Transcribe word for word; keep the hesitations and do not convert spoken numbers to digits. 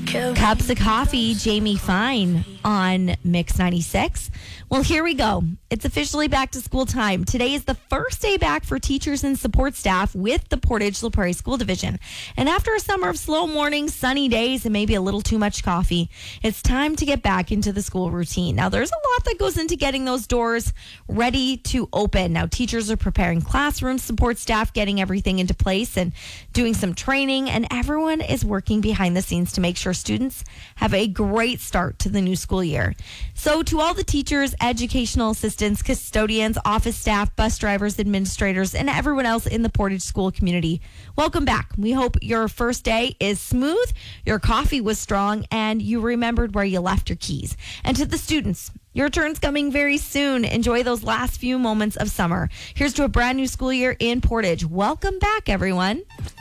Cups of Coffee, Jamie Fine on Mix ninety-six. Well, here we go. It's officially back to school time. Today is the first day back for teachers and support staff with the Portage La Prairie School Division. And after a summer of slow mornings, sunny days, and maybe a little too much coffee, it's time to get back into the school routine. Now, there's a lot that goes into getting those doors ready to open. Now, teachers are preparing classrooms, support staff getting everything into place and doing some training, and everyone is working behind the scenes to make sure students have a great start to the new school year. So to all the teachers, educational assistants, custodians, office staff, bus drivers, administrators, and everyone else in the Portage school community, welcome back. We hope your first day is smooth, your coffee was strong, and you remembered where you left your keys. And to the students, your turn's coming very soon. Enjoy those last few moments of summer. Here's to a brand new school year in Portage. Welcome back, everyone.